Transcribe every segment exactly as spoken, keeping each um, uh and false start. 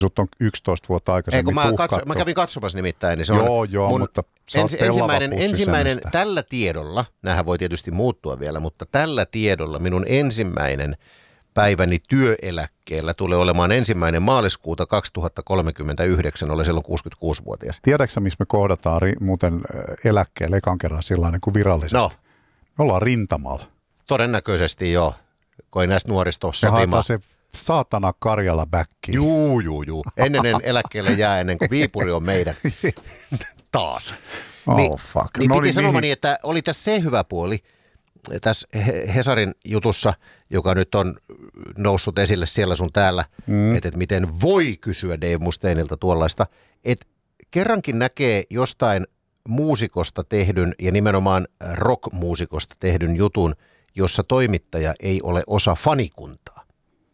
Sut on yksitoista vuotta aikaisemmin mä, katso, mä kävin katsomassa nimittäin, niin se joo, on joo, mun mutta ens, ensimmäinen, ensimmäinen tällä tiedolla, näähän voi tietysti muuttua vielä, mutta tällä tiedolla minun ensimmäinen päiväni työeläkkeellä tulee olemaan ensimmäinen maaliskuuta kaksituhattakolmekymmentäyhdeksän, olen silloin kuusikymmentäkuusivuotias. Tiedätkö missä me kohdataan ri, muuten eläkkeelle ekan kerran sillainen kuin virallisesti? No. Me ollaan rintamalla. Todennäköisesti joo, kun ei näistä nuorista ole sotimaan. Me haetaan se saatana Karjala backiin. Juu, juu, juu. Ennen en eläkkeelle jää ennen kuin Viipuri on meidän taas. Oh niin, fuck. Niin no piti niin, sanomani, niin. että oli tässä se hyvä puoli, tässä Hesarin jutussa, joka nyt on noussut esille siellä sun täällä, mm. että et miten voi kysyä Dave Mustaineilta tuollaista, että kerrankin näkee jostain muusikosta tehdyn ja nimenomaan rock-muusikosta tehdyn jutun, jossa toimittaja ei ole osa fanikuntaa.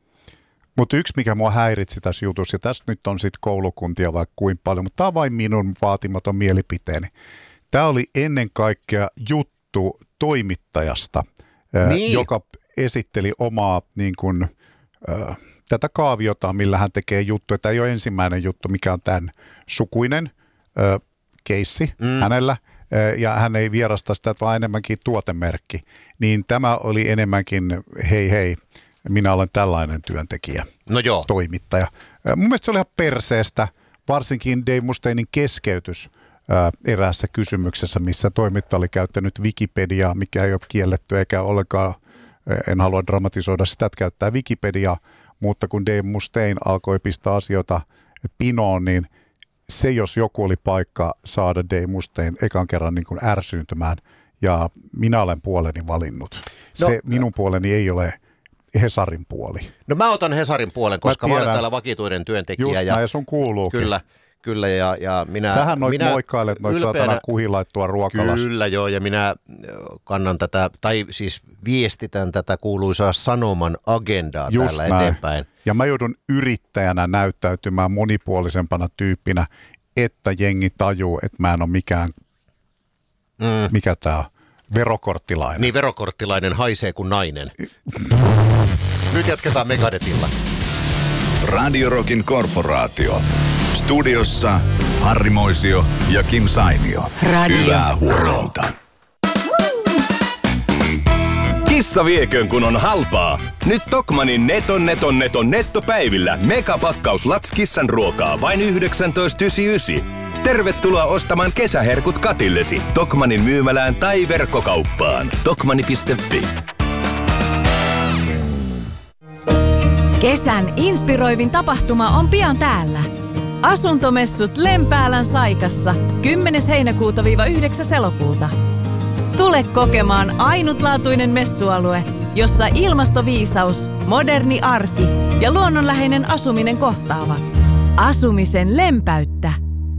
Mutta yksi, mikä mua häiritsi tässä jutussa, ja tässä nyt on sitten koulukuntia vaikka kuin paljon, mutta tämä on vain minun vaatimaton mielipiteeni. Tämä oli ennen kaikkea juttu toimittajasta, niin. joka esitteli omaa niin kun, äh, tätä kaaviota, millä hän tekee juttuja. Tämä ei ole ensimmäinen juttu, mikä on tämän sukuinen äh, keissi mm. hänellä, äh, ja hän ei vierasta sitä, vaan enemmänkin tuotemerkki. Niin tämä oli enemmänkin hei hei, minä olen tällainen työntekijä, no joo. toimittaja. Äh, mun mielestä se oli ihan perseestä, varsinkin Dave Mustainen keskeytys ää, eräässä kysymyksessä, missä toimittaja oli käyttänyt Wikipediaa, mikä ei ole kielletty eikä ollenkaan, en halua dramatisoida sitä, että käyttää Wikipediaa, mutta kun Dave Mustaine alkoi pistää asioita pinoon, niin se jos joku oli paikka saada Dave Mustaine ekan kerran niin kuin ärsyyntymään, ja minä olen puoleni valinnut. No, se minun puoleni ei ole Hesarin puoli. No mä otan Hesarin puolen, koska mä, mä olen täällä vakituinen työntekijä. Just ja näin, sun kuuluukin. Kyllä, kyllä ja, ja minä... Sähän noit minä moikkailet noit ylpeänä, saatana kuhilaittua ruokalassa. Kyllä joo, ja minä kannan tätä, tai siis viestitän tätä kuuluisaa sanoman agendaa Just täällä näin. eteenpäin. Ja mä joudun yrittäjänä näyttäytymään monipuolisempana tyyppinä, että jengi tajuu, että mä en ole mikään, mm. mikä tää on, verokorttilainen. Niin, verokorttilainen haisee kuin nainen. Nyt jatketaan Megadethilla. Radio Rockin korporaatio. Studiossa Harri Moisio ja Kim Sainio. Radio Hyvää huomenta. Kissa vieköön, kun on halpaa. Nyt Tokmannin neton neton neton nettopäivillä megapakkaus Lats kissan ruokaa vain yhdeksäntoista yhdeksänkymmentäyhdeksän. Tervetuloa ostamaan kesäherkut katillesi Tokmannin myymälään tai verkkokauppaan. Tokmanni piste fi. Kesän inspiroivin tapahtuma on pian täällä. Asuntomessut Lempäälän Saikassa kymmenes heinäkuuta yhdeksäs elokuuta. Tule kokemaan ainutlaatuinen messualue, jossa ilmastoviisaus, moderni arki ja luonnonläheinen asuminen kohtaavat. Asumisen lempäyttä.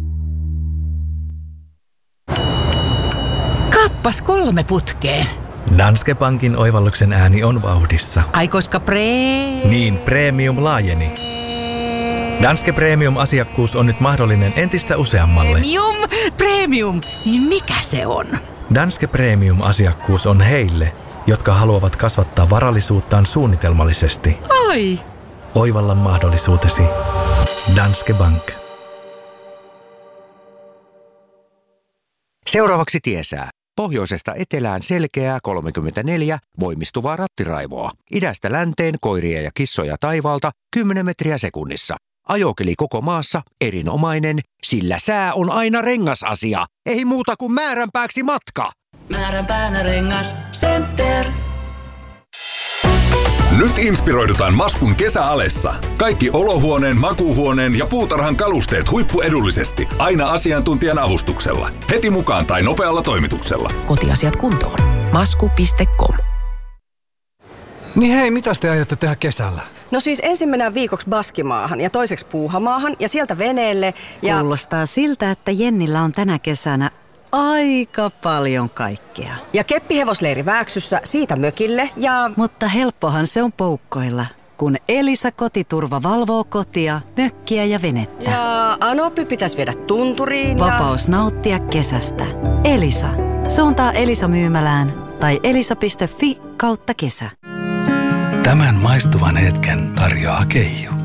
Kappas kolme putkeen. Danske Bankin oivalluksen ääni on vauhdissa. Ai koska pre... Niin, premium laajeni. Danske Premium-asiakkuus on nyt mahdollinen entistä useammalle. Premium, premium, niin mikä se on? Danske Premium-asiakkuus on heille, jotka haluavat kasvattaa varallisuuttaan suunnitelmallisesti. Ai! Oivalla mahdollisuutesi. Danske Bank. Seuraavaksi tiesää. Pohjoisesta etelään selkeää kolmekymmentäneljä, voimistuvaa rattiraivoa. Idästä länteen koiria ja kissoja taivaalta kymmenen metriä sekunnissa. Ajokeli koko maassa erinomainen, sillä sää on aina rengasasia. Ei muuta kuin määränpääksi matka. Määränpäänä rengas Center. Nyt inspiroidutaan Maskun kesäalessa. Kaikki olohuoneen, makuuhuoneen ja puutarhan kalusteet huippuedullisesti. Aina asiantuntijan avustuksella. Heti mukaan tai nopealla toimituksella. Kotiasiat kuntoon. masku piste com. Niin hei, mitäs te aiotte tehdä kesällä? No siis ensin mennään viikoksi Baskimaahan ja toiseksi Puuhamaahan ja sieltä veneelle ja... Kuulostaa siltä, että Jennillä on tänä kesänä aika paljon kaikkea. Ja keppihevosleiri Vääksyssä, siitä mökille ja... Mutta helppohan se on poukkoilla, kun Elisa Kotiturva valvoo kotia, mökkiä ja venettä. Ja Anoppi pitäisi viedä tunturiin ja... Vapaus nauttia kesästä. Elisa. Suuntaa Elisa myymälään tai elisa piste fi kautta kesä. Tämän maistuvan hetken tarjoaa Keijo.